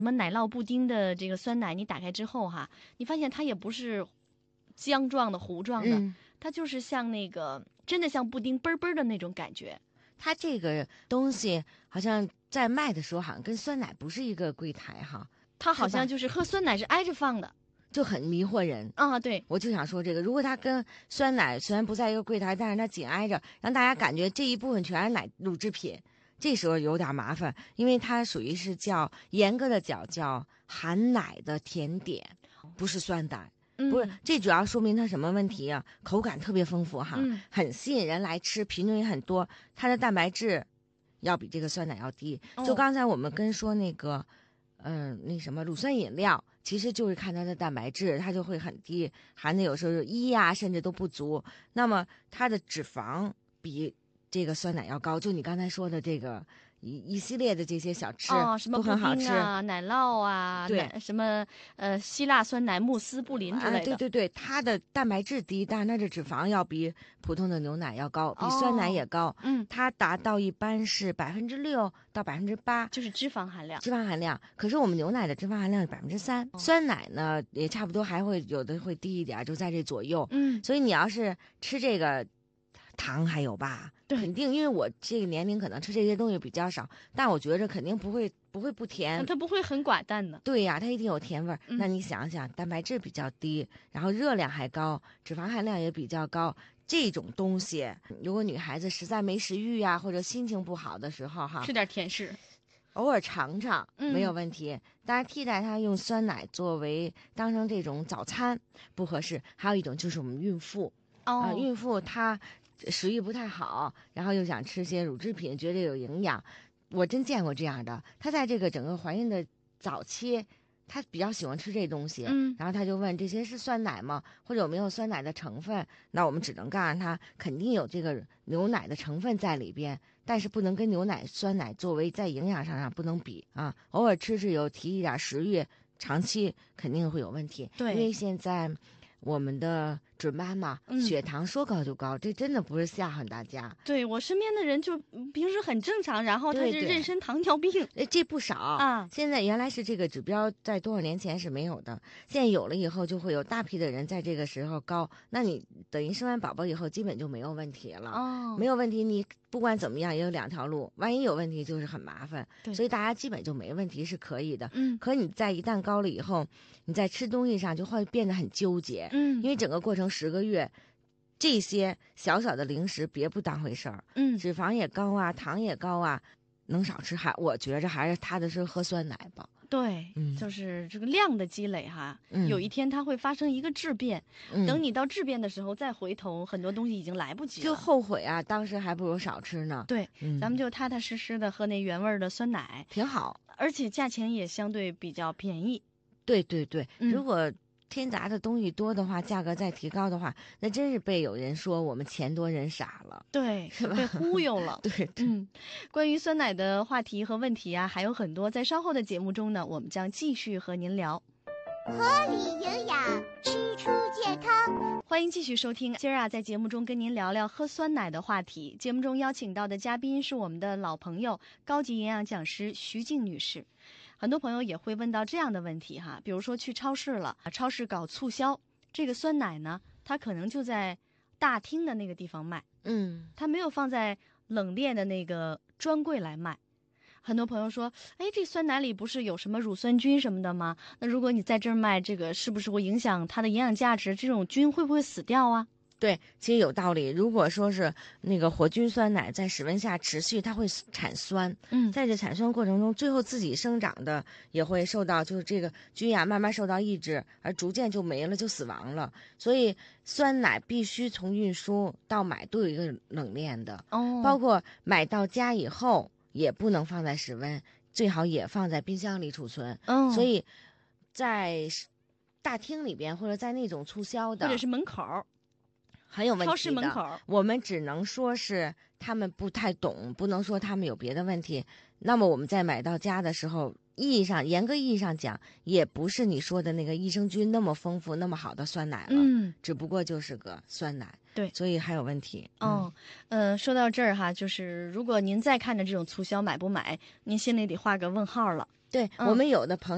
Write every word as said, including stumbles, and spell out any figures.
什么奶酪布丁的这个酸奶，你打开之后哈，你发现它也不是浆状的、糊状的， 嗯， 它就是像那个真的像布丁嘣嘣的那种感觉。 它这个东西好像在卖的时候，好像跟酸奶不是一个柜台哈， 它好是吧像就是和酸奶是挨着放的就很迷惑人。 啊，对， 我就想说这个，如果它跟酸奶虽然不在一个柜台，但是它紧挨着，让大家感觉这一部分全是奶乳制品，这时候有点麻烦，因为它属于是叫严格的讲叫含奶的甜点，不是酸奶。不是， 嗯这主要说明它什么问题啊？口感特别丰富哈， 嗯很吸引人来吃，品种也很多，它的蛋白质要比这个酸奶要低。 哦就刚才我们跟说那个，嗯、那什么乳酸饮料，其实就是看它的蛋白质，它就会很低，含的有时候是一呀、甚至都不足。那么它的脂肪比这个酸奶要高，就你刚才说的这个一一系列的这些小吃、 哦，什么布都很好吃。 丁啊、奶酪啊、 对奶什么呃希腊酸奶、慕斯、布林之类啊， 的。 对对对，它的蛋白质低，但是它的脂肪要比普通的牛奶要高，比酸奶也高。 嗯， 它达到一般是百分之六到百分之八就是脂肪含量。 脂肪含量。可是我们牛奶的脂肪含量是百分之三，酸奶呢也差不多，还会有的会低一点，就在这左右。 嗯， 所以你要是吃这个，糖还有吧？ 对肯定，因为我这个年龄可能吃这些东西比较少，但我觉着肯定不会不会不甜。 它不会很寡淡的。 对呀，它一定有甜味儿。 嗯那你想想，蛋白质比较低，然后热量还高，脂肪含量也比较高，这种东西，如果女孩子实在没食欲呀、或者心情不好的时候哈， 吃点甜食。 偶尔尝尝嗯没有问题。当然，替代它用酸奶作为当成这种早餐不合适。还有一种就是我们孕妇啊、 哦， 孕妇她食欲不太好，然后又想吃些乳制品，觉得有营养。我真见过这样的，她在这个整个怀孕的早期，她比较喜欢吃这东西， 嗯然后她就问这些是酸奶吗？或者有没有酸奶的成分？那我们只能告诉她，肯定有这个牛奶的成分在里边，但是不能跟牛奶、酸奶作为在营养上上不能比啊。偶尔吃吃有提一点食欲，长期肯定会有问题。 对因为现在我们的准妈妈、 嗯血糖说高就高，这真的不是吓唬大家。 对我身边的人就嗯平时很正常，然后他对对是妊娠糖尿病哎，这不少啊。 现在原来是这个指标，在多少年前是没有的，现在有了以后，就会有大批的人在这个时候高。那你等于生完宝宝以后，基本就没有问题了。 哦， 没有问题，你不管怎么样也有两条路，万一有问题就是很麻烦。 对所以大家基本就没问题是可以的。 嗯可你在一旦高了以后，你在吃东西上就会变得很纠结， 嗯因为整个过程十个月，这些小小的零食别不当回事儿， 嗯， 脂肪也高啊，糖也高啊，能少吃还我觉着还是踏踏实实喝酸奶吧。 对， 嗯就是这个量的积累哈， 嗯有一天它会发生一个质变， 嗯， 等你到质变的时候再回头，很多东西已经来不及就了。 后悔啊，当时还不如少吃呢。 对， 嗯， 咱们就踏踏实实的喝那原味儿的酸奶， 挺好。 而且价钱也相对比较便宜。 对对对， 嗯如果添杂的东西多的话，价格再提高的话，那真是被有人说我们钱多人傻了。 对， 是吧被忽悠了。 对，对嗯，关于酸奶的话题和问题啊，还有很多，在稍后的节目中呢，我们将继续和您聊。 合理营养，吃出健康。 欢迎继续收听，今儿啊，在节目中跟您聊聊喝酸奶的话题。节目中邀请到的嘉宾是我们的老朋友，高级营养讲师徐静女士。很多朋友也会问到这样的问题哈，比如说去超市了，超市搞促销，这个酸奶呢，它可能就在大厅的那个地方卖， 嗯， 它没有放在冷链的那个专柜来卖。很多朋友说，哎，这酸奶里不是有什么乳酸菌什么的吗？那如果你在这儿卖这个，是不是会影响它的营养价值？这种菌会不会死掉啊？ 对，其实有道理。如果说是那个活菌酸奶在室温下持续，它会产酸， 嗯， 在这产酸过程中，最后自己生长的也会受到，就是这个菌呀慢慢受到抑制，而逐渐就没了，就死亡了。所以酸奶必须从运输到买都有一个冷链的， 哦， 包括买到家以后也不能放在室温，最好也放在冰箱里储存。 嗯， 所以在大厅里边或者在那种促销的， 或者是门口儿， 很有问题的超市门口儿， 我们只能说是他们不太懂，不能说他们有别的问题。那么我们在买到家的时候，意义上严格意义上讲，也不是你说的那个益生菌那么丰富、那么好的酸奶了， 嗯， 只不过就是个酸奶。 对所以还有问题。 哦，呃，说到这儿哈，就是如果您再看着这种促销买不买，您心里得画个问号了。 对、 嗯我们有的朋友。